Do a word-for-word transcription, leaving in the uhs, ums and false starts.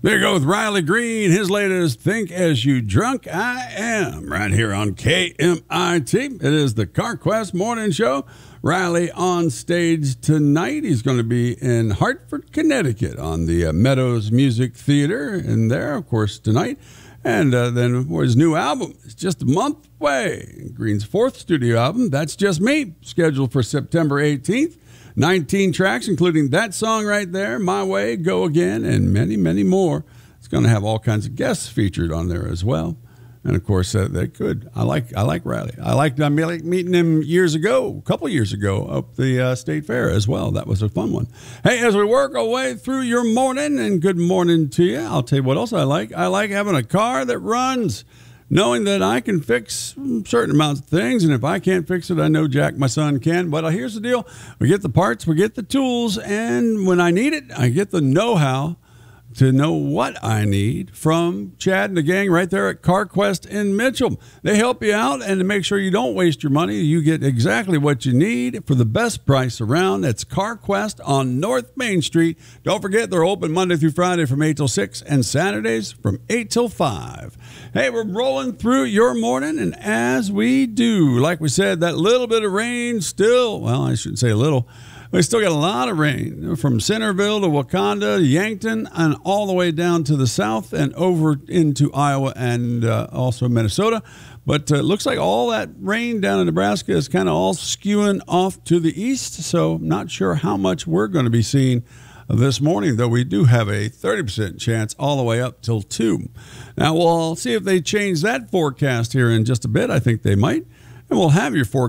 There you go with Riley Green, his latest Think As You Drunk I Am, right here on K M I T. It is the CarQuest Morning Show. Riley on stage tonight. He's going to be in Hartford, Connecticut on the uh, Meadows Music Theater, and there, of course, tonight. And uh, then for his new album, it's just a month away. Green's fourth studio album, That's Just Me, scheduled for September eighteenth. nineteen tracks, including that song right there, My Way, Go Again, and many, many more. It's going to have all kinds of guests featured on there as well. And, of course, uh, they could. I like I like Riley. I liked I meeting him years ago, a couple of years ago, up the uh, State Fair as well. That was a fun one. Hey, as we work our way through your morning, and good morning to you, I'll tell you what else I like. I like having a car that runs, knowing that I can fix certain amounts of things, and if I can't fix it, I know Jack, my son, can. But here's the deal. We get the parts, we get the tools, and when I need it, I get the know-how to know what I need from Chad and the gang right there at CarQuest in Mitchell. They help you out, and to make sure you don't waste your money, you get exactly what you need for the best price around. That's CarQuest on North Main Street. Don't forget, they're open Monday through Friday from eight till six and Saturdays from eight till five. Hey, we're rolling through your morning, and as we do, like we said, that little bit of rain still, well, I shouldn't say a little, we still got a lot of rain from Centerville to Wakanda, Yankton, and all the way down to the south and over into Iowa and uh, also Minnesota. But it uh, looks like all that rain down in Nebraska is kind of all skewing off to the east, so not sure how much we're going to be seeing this morning, though we do have a thirty percent chance all the way up till two. Now, we'll see if they change that forecast here in just a bit. I think they might. And we'll have your forecast